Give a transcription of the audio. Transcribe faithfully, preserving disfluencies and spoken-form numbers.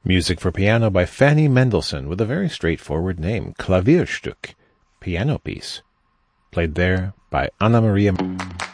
Music for piano by Fanny Mendelssohn with a very straightforward name, Klavierstück, piano piece. Played there by Anna Maria